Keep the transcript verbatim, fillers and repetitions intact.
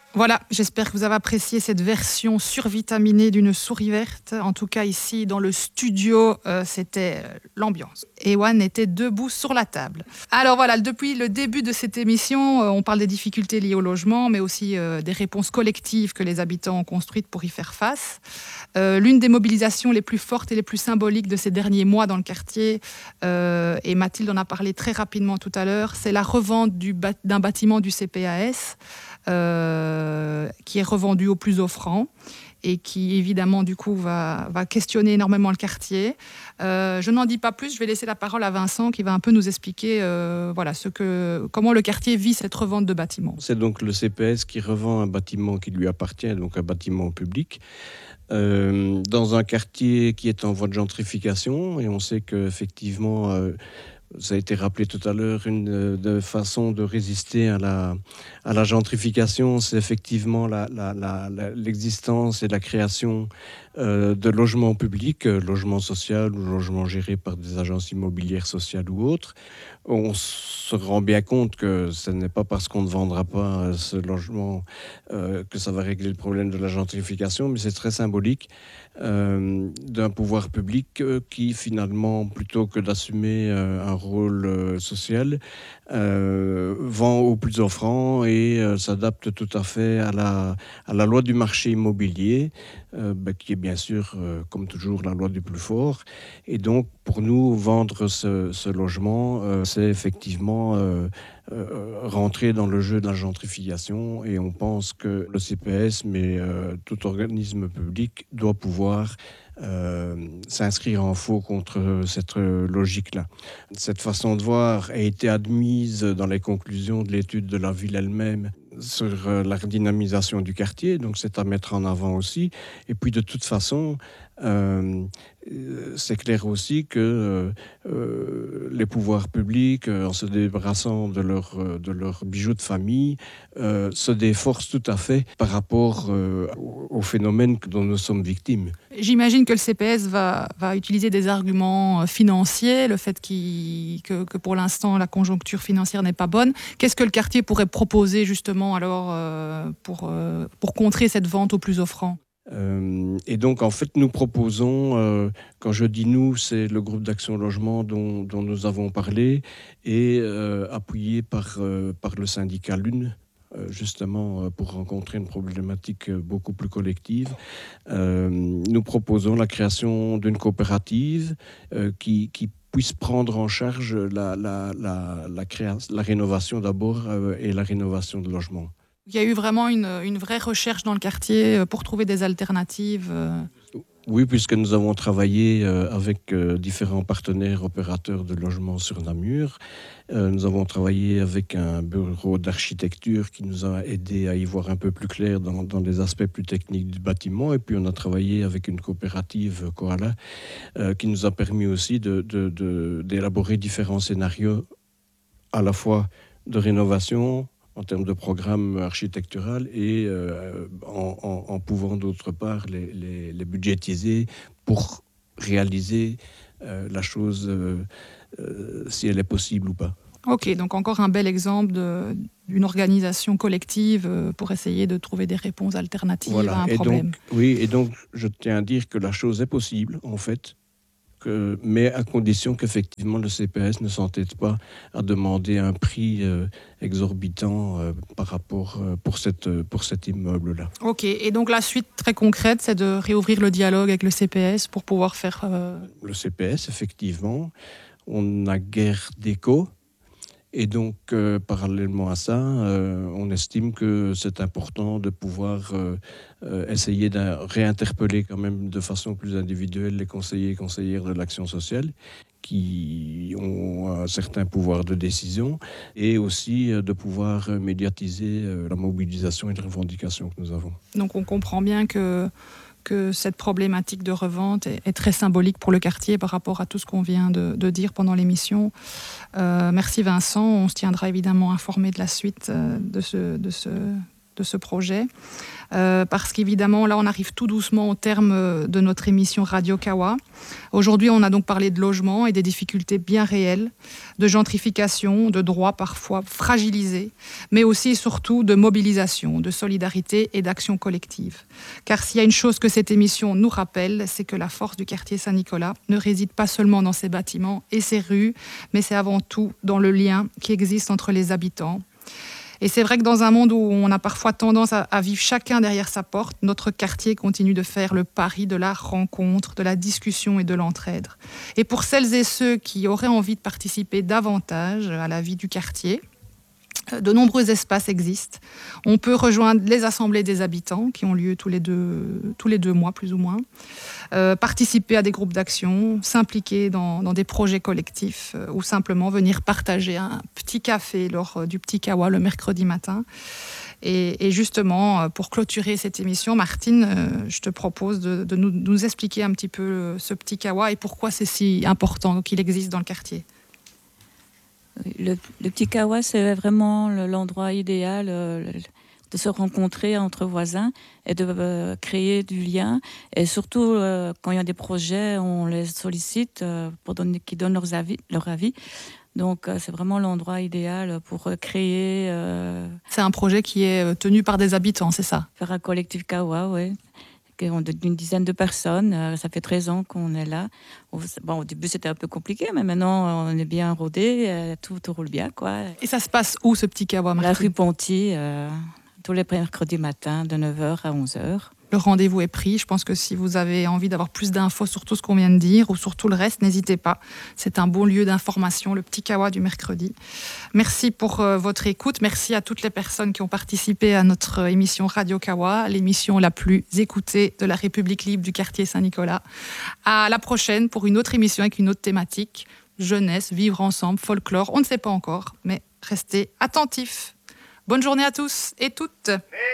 Voilà, j'espère que vous avez apprécié cette version survitaminée d'une souris verte. En tout cas, ici, dans le studio, euh, c'était euh, l'ambiance. Ewan était debout sur la table. Alors voilà, depuis le début de cette émission, euh, on parle des difficultés liées au logement, mais aussi euh, des réponses collectives que les habitants ont construites pour y faire face. Euh, l'une des mobilisations les plus fortes et les plus symboliques de ces derniers mois dans le quartier, euh, et Mathilde en a parlé très rapidement tout à l'heure, c'est la revente du bat- d'un bâtiment du C P A S. Euh, qui est revendu au plus offrant et qui évidemment du coup va, va questionner énormément le quartier. Euh, je n'en dis pas plus, je vais laisser la parole à Vincent qui va un peu nous expliquer euh, voilà, ce que, comment le quartier vit cette revente de bâtiments. C'est donc le C P S qui revend un bâtiment qui lui appartient, donc un bâtiment public, euh, dans un quartier qui est en voie de gentrification, et on sait qu'effectivement, euh, ça a été rappelé tout à l'heure, une euh, de façon de résister à la, à la gentrification, c'est effectivement la, la, la, la, l'existence et la création euh, de logements publics, euh, logements sociaux ou logements gérés par des agences immobilières sociales ou autres. On se rend bien compte que ce n'est pas parce qu'on ne vendra pas ce logement euh, que ça va régler le problème de la gentrification, mais c'est très symbolique euh, d'un pouvoir public euh, qui finalement, plutôt que d'assumer euh, un rôle euh, social, euh, vend au plus offrant et euh, s'adapte tout à fait à la, à la loi du marché immobilier, euh, bah, qui est bien sûr, euh, comme toujours, la loi du plus fort. Et donc, pour nous, vendre ce, ce logement, euh, c'est effectivement euh, euh, rentrer dans le jeu de la gentrification. Et on pense que le C P S, mais euh, tout organisme public, doit pouvoir euh, s'inscrire en faux contre cette logique-là. Cette façon de voir a été admise dans les conclusions de l'étude de la ville elle-même sur la redynamisation du quartier, donc c'est à mettre en avant aussi. Et puis de toute façon, euh, c'est clair aussi que euh, les pouvoirs publics, euh, en se débarrassant de leurs de leur bijoux de famille, euh, se déforcent tout à fait par rapport euh, au phénomène dont nous sommes victimes. J'imagine que le C P S va, va utiliser des arguments financiers, le fait qu'il, que, que pour l'instant la conjoncture financière n'est pas bonne. Qu'est-ce que le quartier pourrait proposer justement alors euh, pour, euh, pour contrer cette vente au plus offrant ? Euh, et donc, en fait, nous proposons, euh, quand je dis nous, c'est le groupe d'action logement dont, dont nous avons parlé, et euh, appuyé par, euh, par le syndicat Lune, euh, justement euh, pour rencontrer une problématique beaucoup plus collective. Euh, nous proposons la création d'une coopérative euh, qui, qui puisse prendre en charge la, la, la, la, créa- la rénovation d'abord euh, et la rénovation de logements. Il y a eu vraiment une, une vraie recherche dans le quartier pour trouver des alternatives. Oui, puisque nous avons travaillé euh, avec euh, différents partenaires opérateurs de logements sur Namur. Euh, nous avons travaillé avec un bureau d'architecture qui nous a aidé à y voir un peu plus clair dans, dans les aspects plus techniques du bâtiment. Et puis on a travaillé avec une coopérative, Koala, euh, qui nous a permis aussi de, de, de, d'élaborer différents scénarios à la fois de rénovation, en termes de programme architectural et euh, en, en, en pouvant d'autre part les, les, les budgétiser pour réaliser euh, la chose euh, euh, si elle est possible ou pas. Ok, donc encore un bel exemple de, d'une organisation collective pour essayer de trouver des réponses alternatives voilà. à un et problème. Donc, oui, et donc je tiens à dire que la chose est possible en fait. Que, mais à condition qu'effectivement le C P S ne s'entête pas à demander un prix euh, exorbitant euh, par rapport euh, pour, cette, pour cet immeuble-là. Ok, et donc la suite très concrète, c'est de réouvrir le dialogue avec le C P S pour pouvoir faire... Euh... Le C P S, effectivement, on n'a guère d'écho. Et donc, euh, parallèlement à ça, euh, on estime que c'est important de pouvoir euh, euh, essayer de réinterpeller quand même de façon plus individuelle les conseillers et conseillères de l'action sociale qui ont un certain pouvoir de décision et aussi euh, de pouvoir médiatiser euh, la mobilisation et les revendications que nous avons. Donc, on comprend bien que que cette problématique de revente est, est très symbolique pour le quartier par rapport à tout ce qu'on vient de, de dire pendant l'émission. Euh, merci Vincent, on se tiendra évidemment informé de la suite euh, de, ce, de, ce, de ce projet. Euh, parce qu'évidemment, là, on arrive tout doucement au terme de notre émission Radio Kawa. Aujourd'hui, on a donc parlé de logement et des difficultés bien réelles, de gentrification, de droits parfois fragilisés, mais aussi et surtout de mobilisation, de solidarité et d'action collective. Car s'il y a une chose que cette émission nous rappelle, c'est que la force du quartier Saint-Nicolas ne réside pas seulement dans ses bâtiments et ses rues, mais c'est avant tout dans le lien qui existe entre les habitants. Et c'est vrai que dans un monde où on a parfois tendance à, à vivre chacun derrière sa porte, notre quartier continue de faire le pari de la rencontre, de la discussion et de l'entraide. Et pour celles et ceux qui auraient envie de participer davantage à la vie du quartier, de nombreux espaces existent. On peut rejoindre les assemblées des habitants qui ont lieu tous les deux, tous les deux mois plus ou moins, euh, participer à des groupes d'action, s'impliquer dans, dans des projets collectifs euh, ou simplement venir partager un petit café lors euh, du petit kawa le mercredi matin. Et, et justement, pour clôturer cette émission, Martine, euh, je te propose de, de nous, nous expliquer un petit peu ce petit kawa et pourquoi c'est si important qu'il existe dans le quartier. Le, le petit kawa, c'est vraiment l'endroit idéal euh, de se rencontrer entre voisins et de euh, créer du lien. Et surtout, euh, quand il y a des projets, on les sollicite euh, pour donner, qu'ils donnent leurs avis, leur avis. Donc, euh, c'est vraiment l'endroit idéal pour euh, créer... Euh, c'est un projet qui est tenu par des habitants, c'est ça? Faire un collectif kawa, oui. D'une dizaine de personnes. Ça fait treize ans qu'on est là. Bon, au début, c'était un peu compliqué, mais maintenant, on est bien rodé. Tout, tout roule bien, quoi. Et ça se passe où, ce petit kawa, Martine? La rue Ponty, euh, tous les mercredis matins, de neuf heures à onze heures. Le rendez-vous est pris. Je pense que si vous avez envie d'avoir plus d'infos sur tout ce qu'on vient de dire ou sur tout le reste, n'hésitez pas. C'est un bon lieu d'information, le petit kawa du mercredi. Merci pour euh, votre écoute. Merci à toutes les personnes qui ont participé à notre émission Radio Kawa, l'émission la plus écoutée de la République libre du quartier Saint-Nicolas. À la prochaine pour une autre émission avec une autre thématique. Jeunesse, vivre ensemble, folklore, on ne sait pas encore, mais restez attentifs. Bonne journée à tous et toutes.